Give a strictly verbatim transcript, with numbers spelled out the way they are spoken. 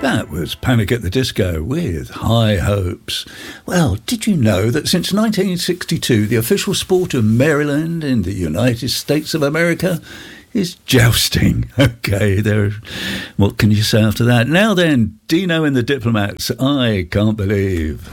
That was Panic at the Disco with High Hopes. Well, did you know that since nineteen sixty-two, the official sport of Maryland in the United States of America is jousting? Okay, there. What can you say after that? Now then, Dino and the Diplomats, I Can't Believe.